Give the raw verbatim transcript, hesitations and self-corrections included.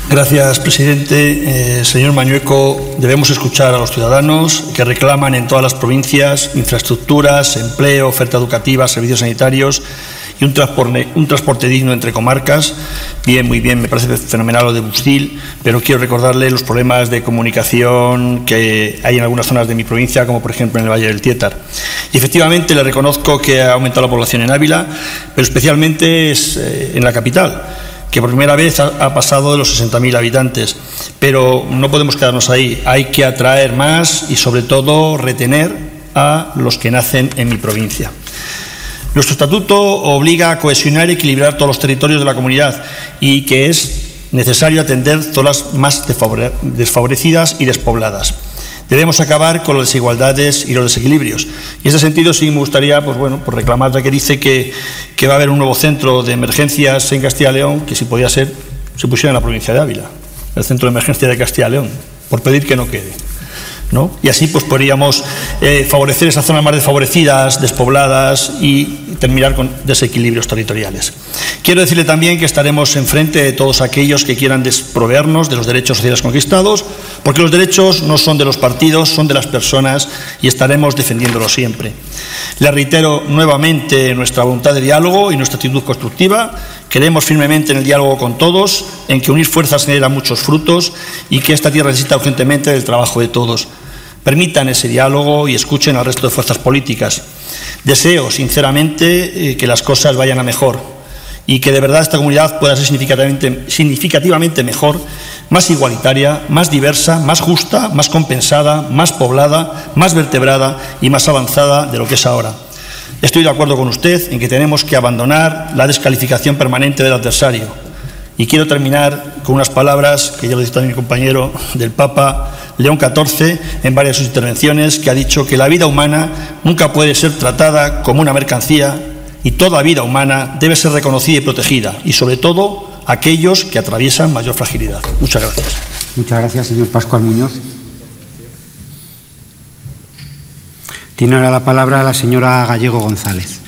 Gracias, presidente. Eh, señor Mañueco, debemos escuchar a los ciudadanos que reclaman en todas las provincias infraestructuras, empleo, oferta educativa, servicios sanitarios y un transporte, un transporte digno entre comarcas. Bien, muy bien, me parece fenomenal lo de Bustil, pero quiero recordarle los problemas de comunicación que hay en algunas zonas de mi provincia, como por ejemplo en el Valle del Tietar. Y efectivamente le reconozco que ha aumentado la población en Ávila, pero especialmente es, eh, en la capital, que por primera vez ha, ha pasado de los sesenta mil habitantes. Pero no podemos quedarnos ahí, hay que atraer más y sobre todo retener a los que nacen en mi provincia. Nuestro estatuto obliga a cohesionar y equilibrar todos los territorios de la comunidad y que es necesario atender zonas más desfavorecidas y despobladas. Debemos acabar con las desigualdades y los desequilibrios. Y en ese sentido sí me gustaría pues bueno, pues reclamar, ya que dice que, que va a haber un nuevo centro de emergencias en Castilla y León, que si podía ser, se pusiera en la provincia de Ávila, el centro de emergencia de Castilla y León, por pedir que no quede, ¿no? Y así pues podríamos eh, favorecer esas zonas más desfavorecidas, despobladas y terminar con desequilibrios territoriales. Quiero decirle también que estaremos enfrente de todos aquellos que quieran desproveernos de los derechos sociales conquistados, porque los derechos no son de los partidos, son de las personas y estaremos defendiéndolos siempre. Le reitero nuevamente nuestra voluntad de diálogo y nuestra actitud constructiva. Creemos firmemente en el diálogo con todos, en que unir fuerzas genera muchos frutos y que esta tierra necesita urgentemente del trabajo de todos. Permitan ese diálogo y escuchen al resto de fuerzas políticas. Deseo, sinceramente, eh, que las cosas vayan a mejor y que de verdad esta comunidad pueda ser significativamente, significativamente mejor, más igualitaria, más diversa, más justa, más compensada, más poblada, más vertebrada y más avanzada de lo que es ahora. Estoy de acuerdo con usted en que tenemos que abandonar la descalificación permanente del adversario. Y quiero terminar con unas palabras que ya lo dice también mi compañero del Papa León catorce en varias de sus intervenciones, que ha dicho que la vida humana nunca puede ser tratada como una mercancía y toda vida humana debe ser reconocida y protegida, y sobre todo aquellos que atraviesan mayor fragilidad. Muchas gracias. Muchas gracias, señor Pascual Muñoz. Tiene ahora la palabra la señora Gallego González.